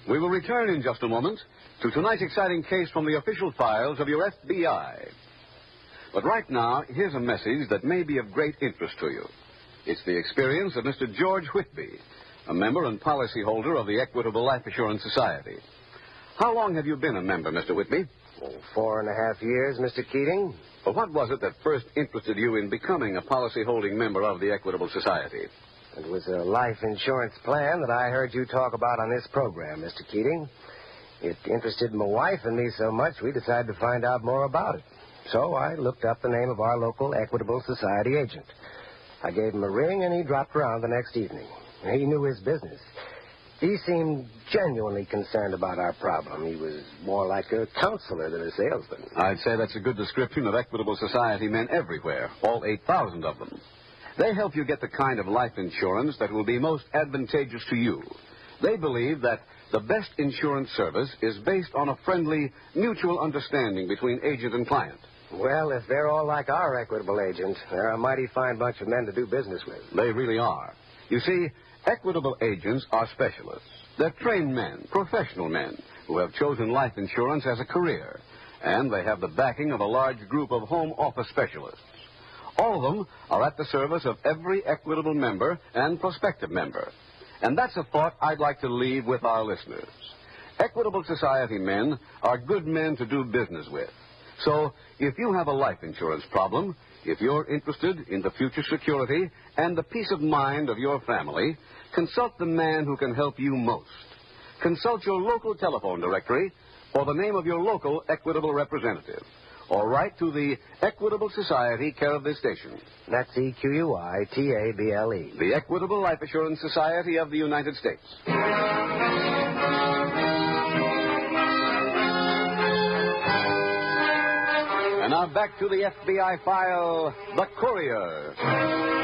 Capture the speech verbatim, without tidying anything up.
We will return in just a moment to tonight's exciting case from the official files of your F B I. But right now, here's a message that may be of great interest to you. It's the experience of Mister George Whitby, a member and policyholder of the Equitable Life Assurance Society. How long have you been a member, Mister Whitby? Oh, four and a half years, Mister Keating. Well, what was it that first interested you in becoming a policy-holding member of the Equitable Society? It was a life insurance plan that I heard you talk about on this program, Mister Keating. It interested my wife and me so much, we decided to find out more about it. So I looked up the name of our local Equitable Society agent. I gave him a ring, and he dropped around the next evening. He knew his business. He seemed genuinely concerned about our problem. He was more like a counselor than a salesman. I'd say that's a good description of Equitable Society men everywhere, all eight thousand of them. They help you get the kind of life insurance that will be most advantageous to you. They believe that the best insurance service is based on a friendly, mutual understanding between agent and client. Well, if they're all like our Equitable agent, they're a mighty fine bunch of men to do business with. They really are. You see, Equitable agents are specialists. They're trained men, professional men, who have chosen life insurance as a career. And they have the backing of a large group of home office specialists. All of them are at the service of every Equitable member and prospective member. And that's a thought I'd like to leave with our listeners. Equitable Society men are good men to do business with. So, if you have a life insurance problem, if you're interested in the future security and the peace of mind of your family, consult the man who can help you most. Consult your local telephone directory or the name of your local Equitable representative. Or write to the Equitable Society, care of this station. That's E Q U I T A B L E. The Equitable Life Assurance Society of the United States. And now back to the F B I file, The Courier.